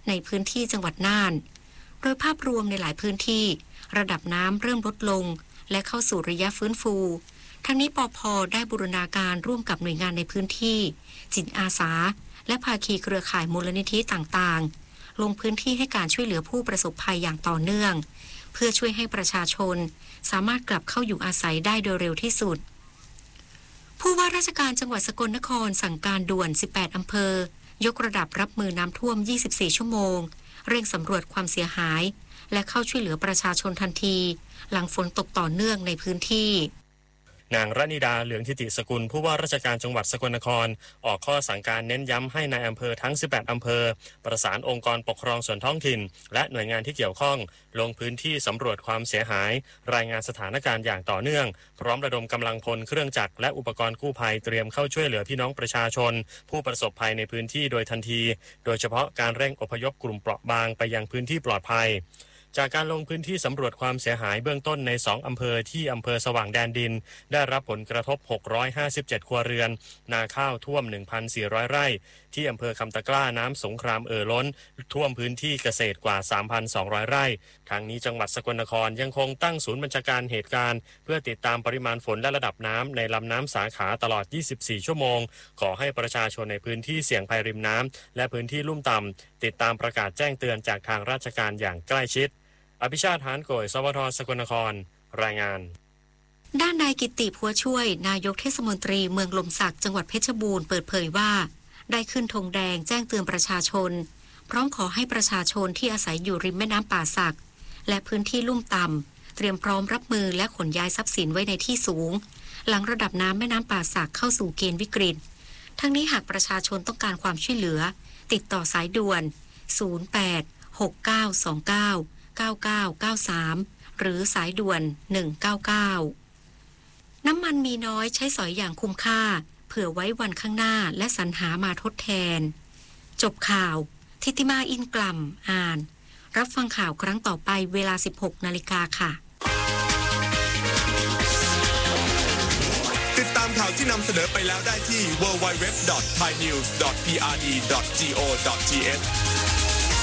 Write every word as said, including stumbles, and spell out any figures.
ในพื้นที่จังหวัดน่านโดยภาพรวมในหลายพื้นที่ระดับน้ำเริ่มลดลงและเข้าสู่ระยะฟื้นฟูทั้งนี้ปภ.ได้บูรณาการร่วมกับหน่วยงานในพื้นที่จิตอาสาและภาคีเครือข่ายมูลนิธิต่างๆลงพื้นที่ให้การช่วยเหลือผู้ประสบภัยอย่างต่อเนื่องเพื่อช่วยให้ประชาชนสามารถกลับเข้าอยู่อาศัยได้โดยเร็วที่สุดผู้ว่าราชการจังหวัดสกลนครสั่งการด่วนสิบแปดอำเภอยกระดับรับมือน้ำท่วมยี่สิบสี่ชั่วโมงเร่งสำรวจความเสียหายและเข้าช่วยเหลือประชาชนทันทีหลังฝนตกต่อเนื่องในพื้นที่นางรณิดาเหลืองทิติสกุลผู้ว่าราชการจังหวัดสกลนครออกข้อสั่งการเน้นย้ำให้นายอำเภอทั้งสิบแปดอำเภอประสานองค์กรปกครองส่วนท้องถิ่นและหน่วยงานที่เกี่ยวข้องลงพื้นที่สำรวจความเสียหายรายงานสถานการณ์อย่างต่อเนื่องพร้อมระดมกำลังพลเครื่องจักรและอุปกรณ์กู้ภัยเตรียมเข้าช่วยเหลือพี่น้องประชาชนผู้ประสบภัยในพื้นที่โดยทันทีโดยเฉพาะการเร่งอพยพกลุ่มเปราะบางไปยังพื้นที่ปลอดภัยจากการลงพื้นที่สำรวจความเสียหายเบื้องต้นในสองอำเภอที่อำเภอสว่างแดนดินได้รับผลกระทบหกร้อยห้าสิบเจ็ดครัวเรือนนาข้าวท่วม หนึ่งพันสี่ร้อย ไร่ที่อำเภอคำตะกร้าน้ำสงครามเอ่อล้นท่วมพื้นที่เกษตรกว่า สามพันสองร้อย ไร่ทางนี้จังหวัดสกลนครยังคงตั้งศูนย์บัญชาการเหตุการณ์เพื่อติดตามปริมาณฝนและระดับน้ำในลำน้ำสาขาตลอดยี่สิบสี่ชั่วโมงขอให้ประชาชนในพื้นที่เสี่ยงภัยริมน้ำและพื้นที่ลุ่มต่ำติดตามประกาศแจ้งเตือนจากทางราชการอย่างใกล้ชิดอภิชาติ หานโกย สวท สกลนครรายงานด้านนายกิตติพัวช่วยนายกเทศมนตรีเมืองลมศักจังหวัดเพชรบูรณ์เปิดเผยว่าได้ขึ้นธงแดงแจ้งเตือนประชาชนพร้อมขอให้ประชาชนที่อาศัยอยู่ริมแม่น้ำป่าสักและพื้นที่ลุ่มต่ำเตรียมพร้อมรับมือและขนย้ายทรัพย์สินไว้ในที่สูงหลังระดับน้ำแม่น้ำป่าสักเข้าสู่เกณฑ์วิกฤตทั้งนี้หากประชาชนต้องการความช่วยเหลือติดต่อสายด่วนศูนย์ แปด หก เก้า สอง เก้าเก้าเก้าเก้าสามหรือสายด่วนหนึ่งเก้าเก้าน้ำมันมีน้อยใช้สอยอย่างคุ้มค่าเผื่อไว้วันข้างหน้าและสรรหามาทดแทนจบข่าวทิติมาอินกล่ำอ่านรับฟังข่าวครั้งต่อไปเวลา สิบหกนาฬิกาค่ะติดตามข่าวที่นำเสนอไปแล้วได้ที่ ดับเบิลยู ดับเบิลยู ดับเบิลยู ดอท ไทยนิวส์ ดอท พี อาร์ ดี ดอท จี โอ ดอท ที เอช